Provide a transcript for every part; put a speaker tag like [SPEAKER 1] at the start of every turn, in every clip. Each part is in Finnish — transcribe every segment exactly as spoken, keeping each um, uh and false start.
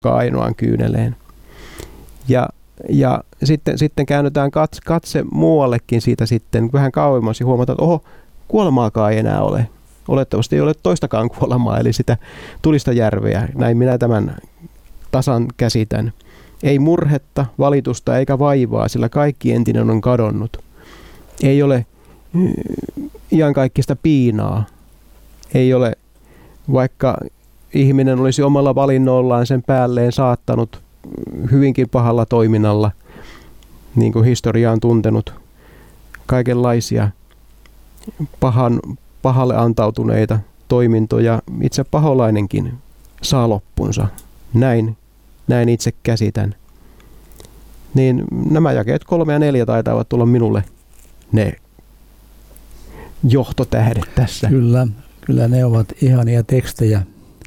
[SPEAKER 1] ainoan kyyneleen. Ja, ja sitten, sitten käännytään katse, katse muuallekin siitä sitten vähän kauemmas ja huomataan, että oho, kuolemaakaan ei enää ole. Olettavasti ei ole toistakaan kuolemaa, eli sitä tulista järveä. Näin minä tämän tasan käsitän. Ei murhetta, valitusta eikä vaivaa, sillä kaikki entinen on kadonnut. Ei ole iankaikkista piinaa. Ei ole, vaikka ihminen olisi omalla valinnollaan sen päälleen saattanut hyvinkin pahalla toiminnalla, niin kuin historia on tuntenut, kaikenlaisia pahan, pahalle antautuneita toimintoja. Itse paholainenkin saa loppunsa. Näin, näin itse käsitän. Niin nämä jakeet kolme ja neljä taitavat tulla minulle ne johtotähdet tässä.
[SPEAKER 2] Kyllä, kyllä ne ovat ihania tekstejä.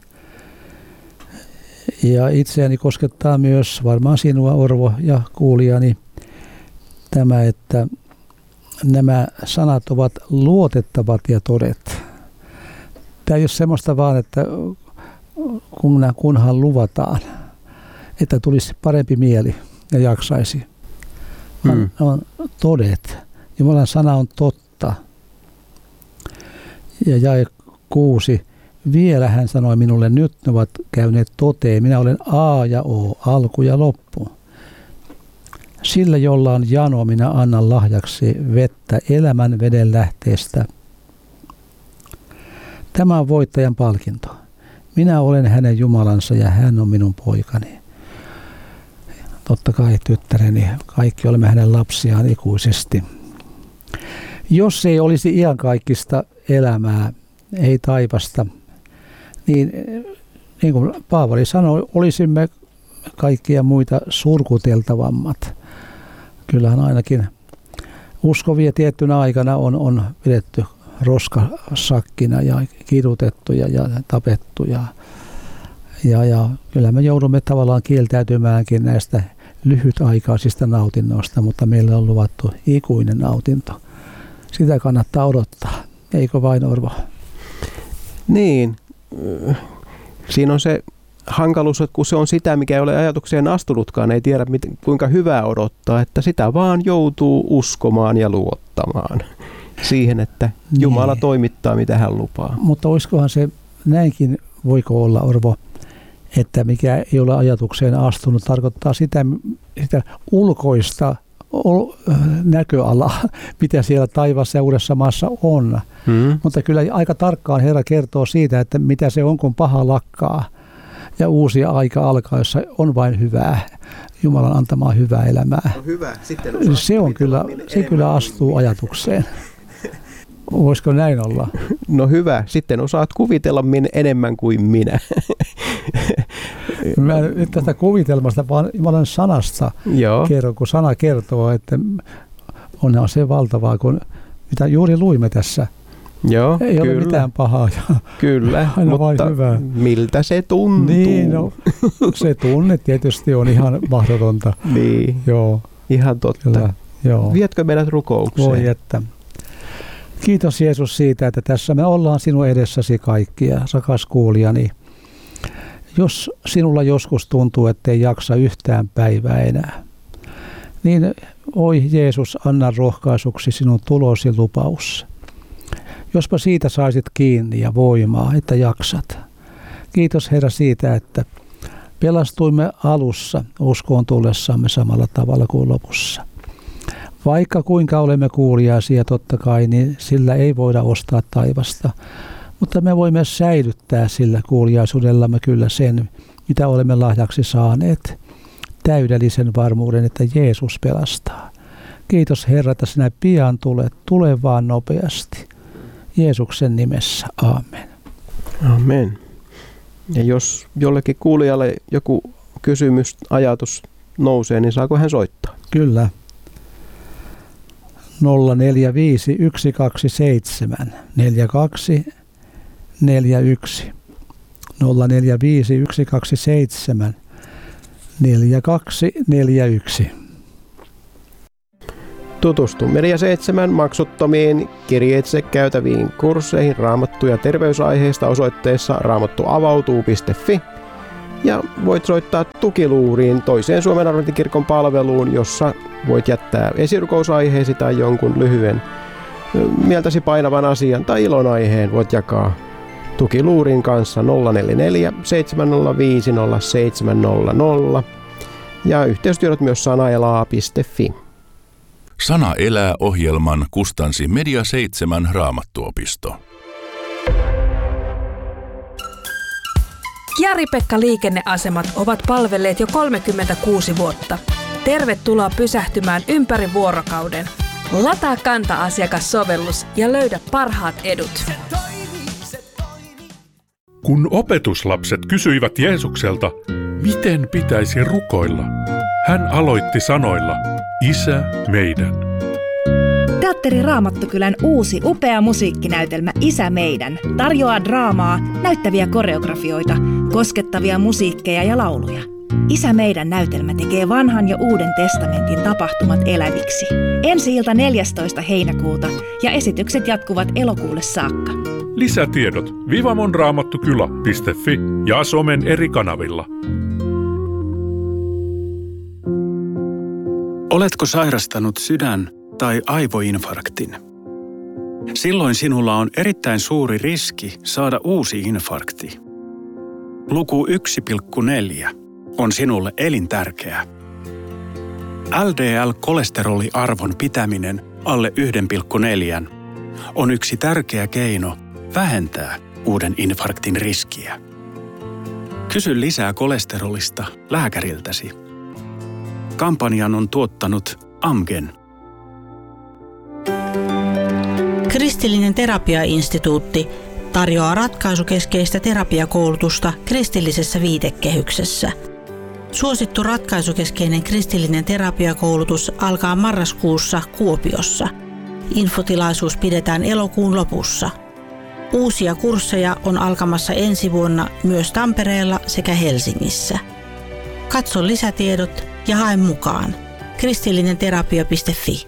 [SPEAKER 2] Ja itseäni koskettaa myös varmaan sinua, Orvo, ja kuulijani tämä, että nämä sanat ovat luotettavat ja todet. Tämä ei ole semmoista vaan, että kunhan luvataan, että tulisi parempi mieli ja jaksaisi. Hmm. On todet. Jumalan sana on totta. Ja jae kuusi. Vielä hän sanoi minulle, nyt ne ovat käyneet toteen. Minä olen A ja O, alku ja loppu. Sillä, jolla on jano, minä annan lahjaksi vettä elämän veden lähteestä. Tämä on voittajan palkinto. Minä olen hänen Jumalansa ja hän on minun poikani. Totta kai tyttäreni, kaikki olemme hänen lapsiaan ikuisesti. Jos ei olisi iankaikkista elämää, ei taivasta, niin, niin kuin Paavali sanoi, olisimme kaikkia muita surkuteltavammat. Kyllähän ainakin uskovia tiettynä aikana on, on pidetty roskasakkina ja kidutettuja ja tapettuja. Ja, ja kyllä me joudumme tavallaan kieltäytymäänkin näistä lyhytaikaisista nautinnoista, mutta meillä on luvattu ikuinen nautinto. Sitä kannattaa odottaa, eikö vain, Orvo?
[SPEAKER 1] Niin. Siinä on se hankaluus, että kun se on sitä, mikä ei ole ajatukseen astunutkaan, ei tiedä kuinka hyvää odottaa, että sitä vaan joutuu uskomaan ja luottamaan siihen, että Jumala niin toimittaa, mitä hän lupaa.
[SPEAKER 2] Mutta olisikohan se näinkin, voiko olla, Orvo, että mikä ei ole ajatukseen astunut, tarkoittaa sitä, sitä ulkoista näköalaa, mitä siellä taivaassa ja uudessa maassa on. Hmm. Mutta kyllä aika tarkkaan Herra kertoo siitä, että mitä se on, kun paha lakkaa ja uusi aika alkaa, jossa on vain hyvää, Jumalan antamaa hyvää elämää.
[SPEAKER 1] No hyvä. Sitten
[SPEAKER 2] se on kyllä, se kyllä astuu ajatukseen. Voisiko näin olla?
[SPEAKER 1] No hyvä. Sitten osaat kuvitella min enemmän kuin minä.
[SPEAKER 2] Mä en nyt tästä kuvitelmasta, vaan Jumalan sanasta kerron, kun sana kertoo, että onhan se valtavaa, kun mitä juuri luimme tässä.
[SPEAKER 1] Joo,
[SPEAKER 2] ei
[SPEAKER 1] kyllä.
[SPEAKER 2] ole mitään pahaa. Ja
[SPEAKER 1] kyllä,
[SPEAKER 2] aina
[SPEAKER 1] mutta
[SPEAKER 2] hyvää.
[SPEAKER 1] Miltä se tuntuu?
[SPEAKER 2] Niin, no, se tunne tietysti on ihan mahdotonta.
[SPEAKER 1] Niin,
[SPEAKER 2] joo.
[SPEAKER 1] Ihan totta.
[SPEAKER 2] Kyllä, joo.
[SPEAKER 1] Vietkö meidät rukoukseen?
[SPEAKER 2] Voi että. Kiitos Jeesus siitä, että tässä me ollaan sinun edessäsi kaikkia, rakas kuulijani. Jos sinulla joskus tuntuu, ettei jaksa yhtään päivää enää, niin oi Jeesus, anna rohkaisuksi sinun tulosi lupaus. Jospa siitä saisit kiinni ja voimaa, että jaksat. Kiitos Herra siitä, että pelastuimme alussa uskoon tullessamme samalla tavalla kuin lopussa. Vaikka kuinka olemme kuuliaisia totta kai, niin sillä ei voida ostaa taivasta. Mutta me voimme säilyttää sillä kuuliaisuudellamme kyllä sen, mitä olemme lahjaksi saaneet. Täydellisen varmuuden, että Jeesus pelastaa. Kiitos Herra, että sinä pian tulet. Tule vaan nopeasti. Jeesuksen nimessä. Aamen.
[SPEAKER 1] Amen. Ja jos jollekin kuulijalle joku kysymys, ajatus nousee, niin saako hän soittaa?
[SPEAKER 2] Kyllä. nolla neljä viisi yksi kaksi seitsemän neljä kaksi neljä yksi nolla neljä viisi yksi kaksi seitsemän neljä kaksi neljä yksi.
[SPEAKER 1] Tutustu Media seitsemän maksuttomiin kirjeitse käytäviin kursseihin raamattu- ja terveysaiheista osoitteessa raamattuavautuu piste fi Ja voit soittaa tukiluuriin toiseen Suomen Adventikirkon palveluun, jossa voit jättää esirukousaiheesi tai jonkun lyhyen mieltäsi painavan asian tai ilonaiheen voit jakaa tukiluurin kanssa nolla neljä neljä seitsemän nolla viisi nolla seitsemän nolla nolla ja yhteystiedot myös sanaelaa piste fi.
[SPEAKER 3] Sana elää -ohjelman kustansi Media seitsemän Raamattuopisto.
[SPEAKER 4] Jari-Pekka liikenneasemat ovat palvelleet jo kolmekymmentäkuusi vuotta. Tervetuloa pysähtymään ympäri vuorokauden. Lataa Kanta-asiakassovellus ja löydä parhaat edut.
[SPEAKER 5] Kun opetuslapset kysyivät Jeesukselta, miten pitäisi rukoilla, hän aloitti sanoilla, Isä meidän.
[SPEAKER 6] Teatteri Raamattukylän uusi upea musiikkinäytelmä Isä meidän tarjoaa draamaa, näyttäviä koreografioita, koskettavia musiikkeja ja lauluja. Isä meidän näytelmä tekee vanhan ja uuden testamentin tapahtumat eläviksi. Ensi-ilta neljästoista heinäkuuta ja esitykset jatkuvat elokuulle saakka.
[SPEAKER 5] Lisätiedot vivamonraamattukylä piste fi ja somen eri kanavilla.
[SPEAKER 7] Oletko sairastanut sydän- tai aivoinfarktin? Silloin sinulla on erittäin suuri riski saada uusi infarkti. Luku yksi pilkku neljä on sinulle elintärkeä. L D L-kolesteroliarvon pitäminen alle yksi pilkku neljä on yksi tärkeä keino vähentää uuden infarktin riskiä. Kysy lisää kolesterolista lääkäriltäsi. Kampanjan on tuottanut Amgen.
[SPEAKER 8] Kristillinen terapiainstituutti tarjoaa ratkaisukeskeistä terapiakoulutusta kristillisessä viitekehyksessä. Suosittu ratkaisukeskeinen kristillinen terapiakoulutus alkaa marraskuussa Kuopiossa. Infotilaisuus pidetään elokuun lopussa. Uusia kursseja on alkamassa ensi vuonna myös Tampereella sekä Helsingissä. Katso lisätiedot ja hae mukaan. kristillinenterapia piste fi.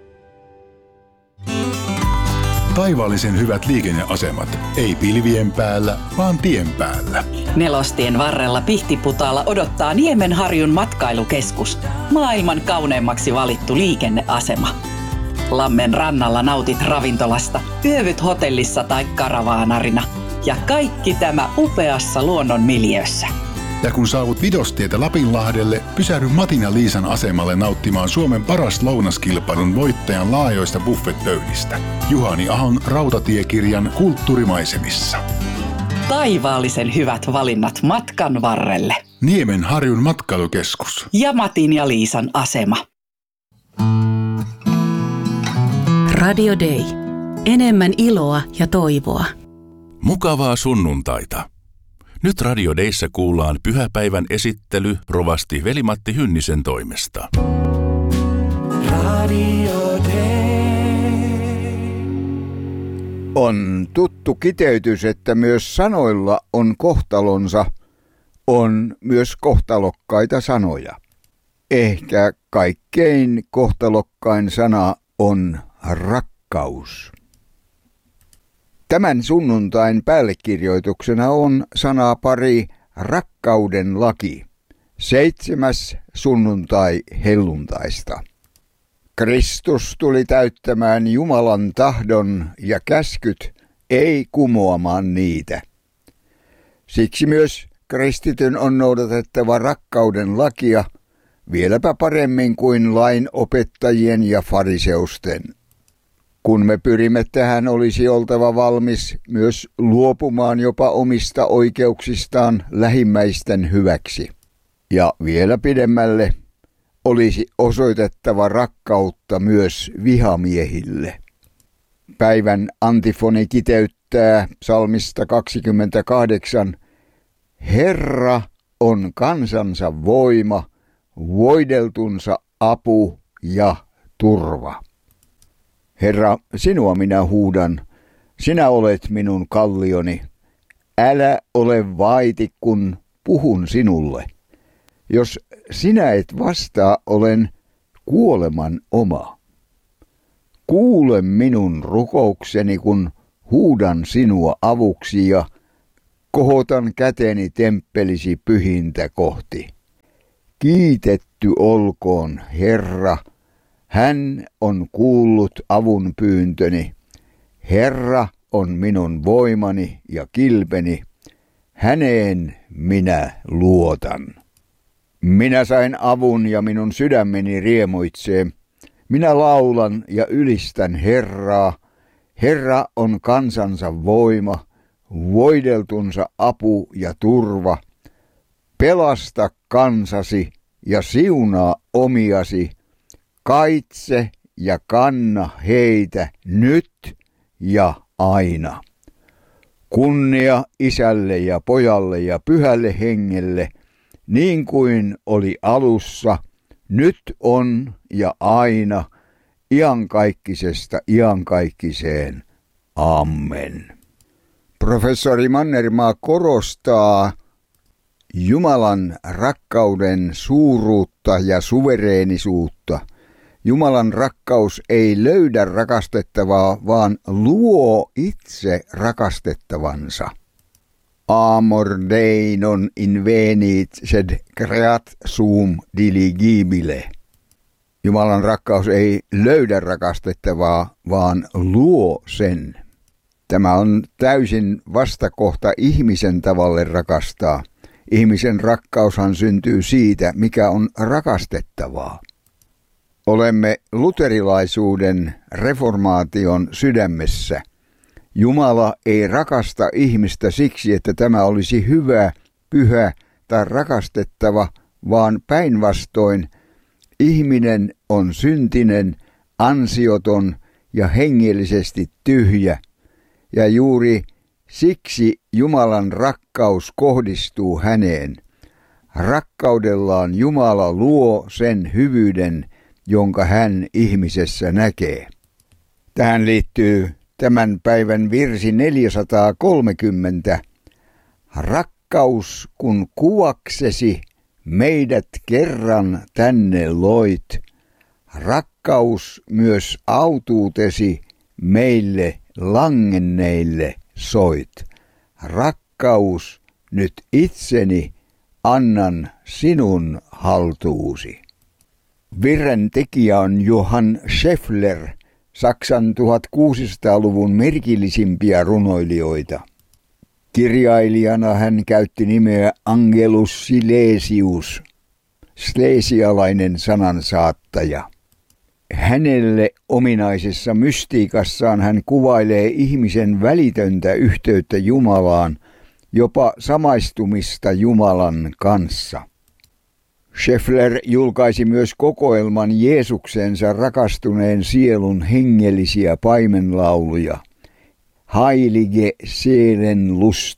[SPEAKER 9] Taivaallisen hyvät liikenneasemat. Ei pilvien päällä, vaan tien päällä.
[SPEAKER 10] Nelostien varrella Pihtiputaalla odottaa Niemenharjun matkailukeskus. Maailman kauneimmaksi valittu liikenneasema. Lammen rannalla nautit ravintolasta, yövyt hotellissa tai karavaanarina. Ja kaikki tämä upeassa luonnon miljöössä.
[SPEAKER 9] Ja kun saavut Vidostietä Lapinlahdelle, pysähdy Matin ja Liisan asemalle nauttimaan Suomen paras lounaskilpailun voittajan laajoista buffetpöydistä. Juhani Ahon rautatiekirjan Kulttuurimaisemissa.
[SPEAKER 10] Taivaallisen hyvät valinnat matkan varrelle.
[SPEAKER 9] Niemenharjun matkailukeskus.
[SPEAKER 10] Ja Matin ja Liisan asema.
[SPEAKER 11] Radio Day. Enemmän iloa ja toivoa.
[SPEAKER 3] Mukavaa sunnuntaita. Nyt Radio Dayssä kuullaan pyhäpäivän esittely rovasti Veli-Matti Hynnisen toimesta.
[SPEAKER 12] Radio Day. On tuttu kiteytys, että myös sanoilla on kohtalonsa, on myös kohtalokkaita sanoja. Ehkä kaikkein kohtalokkain sana on rakkaus. Tämän sunnuntain päällekirjoituksena on sanapari rakkauden laki, seitsemäs sunnuntai helluntaista. Kristus tuli täyttämään Jumalan tahdon ja käskyt, ei kumoamaan niitä. Siksi myös kristityn on noudatettava rakkauden lakia, vieläpä paremmin kuin lain opettajien ja fariseusten. Kun me pyrimme tähän, olisi oltava valmis myös luopumaan jopa omista oikeuksistaan lähimmäisten hyväksi. Ja vielä pidemmälle olisi osoitettava rakkautta myös vihamiehille. Päivän antifoni kiteyttää psalmista kaksikymmentäkahdeksan. Herra on kansansa voima, voideltunsa apu ja turva. Herra, sinua minä huudan, sinä olet minun kallioni. Älä ole vaiti, kun puhun sinulle. Jos sinä et vastaa, olen kuoleman oma. Kuule minun rukoukseni, kun huudan sinua avuksi, ja Kohotan käteni temppelisi pyhintä kohti. Kiitetty olkoon Herra, hän on kuullut avun pyyntöni. Herra on minun voimani ja kilpeni, häneen minä luotan. Minä sain avun ja minun sydämeni riemuitsee. Minä laulan ja ylistän Herraa. Herra on kansansa voima, voideltunsa apu ja turva. Pelasta kansasi ja siunaa omiasi. Kaitse ja kanna heitä nyt ja aina. Kunnia Isälle ja Pojalle ja Pyhälle Hengelle, niin kuin oli alussa, nyt on ja aina, iankaikkisesta iankaikkiseen. Amen. Professori Mannermaa korostaa Jumalan rakkauden suuruutta ja suvereenisuutta. Jumalan rakkaus ei löydä rakastettavaa, vaan luo itse rakastettavansa. Amor Dei non invenit sed creat sum diligibile. Jumalan rakkaus ei löydä rakastettavaa, vaan luo sen. Tämä on täysin vastakohta ihmisen tavalle rakastaa. Ihmisen rakkaushan syntyy siitä, mikä on rakastettavaa. Olemme luterilaisuuden reformaation sydämessä. Jumala ei rakasta ihmistä siksi, että tämä olisi hyvä, pyhä tai rakastettava, vaan päinvastoin ihminen on syntinen, ansioton ja hengellisesti tyhjä. Ja juuri siksi Jumalan rakkaus kohdistuu häneen. Rakkaudellaan Jumala luo sen hyvyyden, jonka hän ihmisessä näkee. Tähän liittyy tämän päivän virsi neljäsataakolmekymmentä. Rakkaus, kun kuvaksesi meidät kerran tänne loit. Rakkaus myös autuutesi meille langenneille soit. Rakkaus, nyt itseni annan sinun haltuusi. Virren tekijä on Johann Scheffler, Saksan tuhatkuusisataaluvun merkillisimpiä runoilijoita. Kirjailijana hän käytti nimeä Angelus Silesius, slesialainen sanansaattaja. Hänelle ominaisessa mystiikassaan hän kuvailee ihmisen välitöntä yhteyttä Jumalaan, jopa samaistumista Jumalan kanssa. Scheffler julkaisi myös kokoelman Jeesuksensa rakastuneen sielun hengellisiä paimenlauluja. Heilige Seelenlust,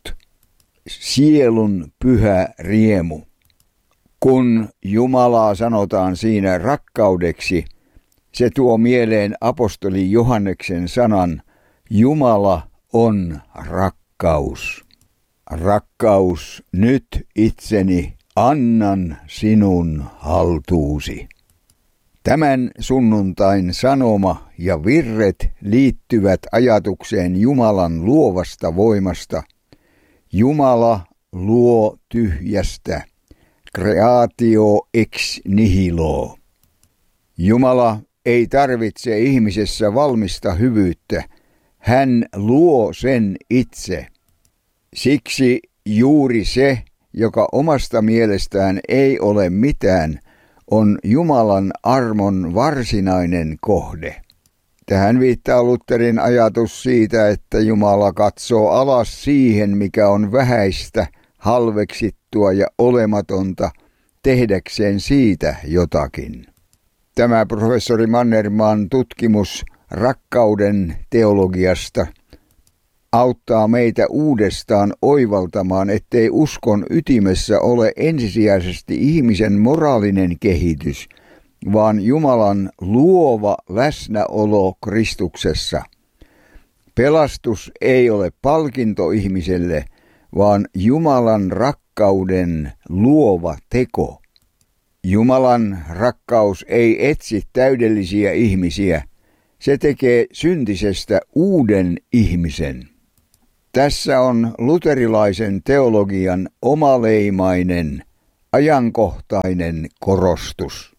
[SPEAKER 12] sielun pyhä riemu. Kun Jumalaa sanotaan siinä rakkaudeksi, se tuo mieleen apostoli Johanneksen sanan, Jumala on rakkaus. Rakkaus, nyt itseni annan sinun haltuusi. Tämän sunnuntain sanoma ja virret liittyvät ajatukseen Jumalan luovasta voimasta. Jumala luo tyhjästä, creatio ex nihilo. Jumala ei tarvitse ihmisessä valmista hyvyyttä, hän luo sen itse. Siksi juuri se, joka omasta mielestään ei ole mitään, on Jumalan armon varsinainen kohde. Tähän viittaa Lutherin ajatus siitä, että Jumala katsoo alas siihen, mikä on vähäistä, halveksittua ja olematonta, tehdäkseen siitä jotakin. Tämä professori Mannermaan tutkimus rakkauden teologiasta auttaa meitä uudestaan oivaltamaan, ettei uskon ytimessä ole ensisijaisesti ihmisen moraalinen kehitys, vaan Jumalan luova läsnäolo Kristuksessa. Pelastus ei ole palkinto ihmiselle, vaan Jumalan rakkauden luova teko. Jumalan rakkaus ei etsi täydellisiä ihmisiä, se tekee syntisestä uuden ihmisen. Tässä on luterilaisen teologian omaleimainen, ajankohtainen korostus.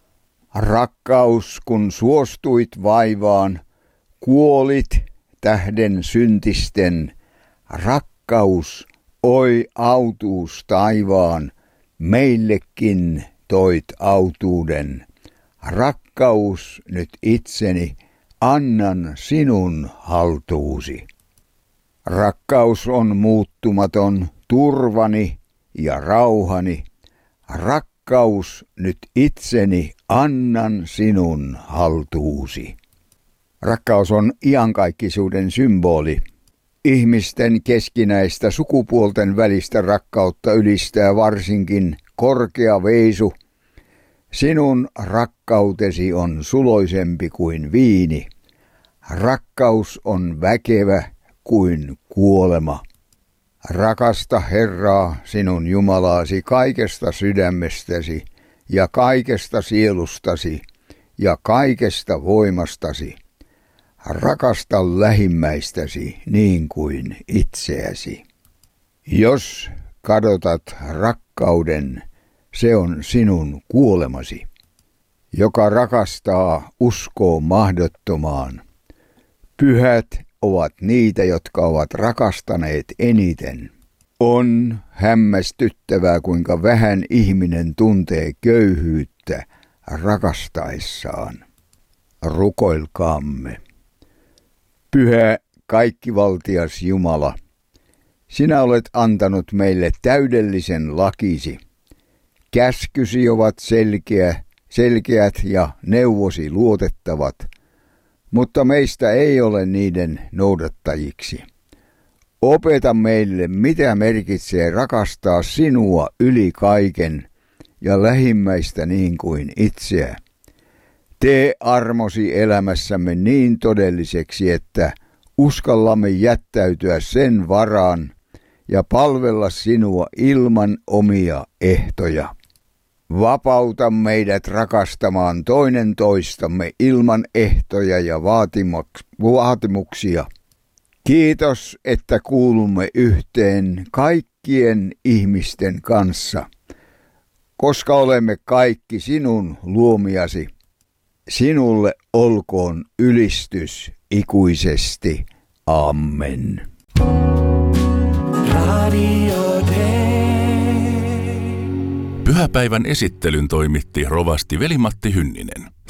[SPEAKER 12] Rakkaus, kun suostuit vaivaan, kuolit tähden syntisten. Rakkaus, oi autuus taivaan, meillekin toit autuuden. Rakkaus, nyt itseni, annan sinun haltuusi. Rakkaus on muuttumaton turvani ja rauhani. Rakkaus, nyt itseni, annan sinun haltuusi. Rakkaus on iankaikkisuuden symboli. Ihmisten keskinäistä sukupuolten välistä rakkautta ylistää varsinkin korkea veisu. Sinun rakkautesi on suloisempi kuin viini. Rakkaus on väkevä kuin kuolema. Rakasta Herraa, sinun Jumalaasi, kaikesta sydämestäsi ja kaikesta sielustasi ja kaikesta voimastasi. Rakasta lähimmäistäsi niin kuin itseäsi. Jos kadotat rakkauden, se on sinun kuolemasi. Joka rakastaa, uskoo mahdottomaan. Pyhät ovat niitä, jotka ovat rakastaneet eniten. On hämmästyttävää, kuinka vähän ihminen tuntee köyhyyttä rakastaessaan. Rukoilkaamme. Pyhä kaikkivaltias Jumala, sinä olet antanut meille täydellisen lakisi. Käskysi ovat selkeä, selkeät ja neuvosi luotettavat, mutta meistä ei ole niiden noudattajiksi. Opeta meille, mitä merkitsee rakastaa sinua yli kaiken ja lähimmäistä niin kuin itseä. Tee armosi elämässämme niin todelliseksi, että uskallamme jättäytyä sen varaan ja palvella sinua ilman omia ehtoja. Vapauta meidät rakastamaan toinen toistamme ilman ehtoja ja vaatimuksia. Kiitos, että kuulumme yhteen kaikkien ihmisten kanssa, koska olemme kaikki sinun luomiasi. Sinulle olkoon ylistys ikuisesti. Amen.
[SPEAKER 3] Radio Day. Pyhäpäivän esittelyn toimitti rovasti Veli-Matti Hynninen.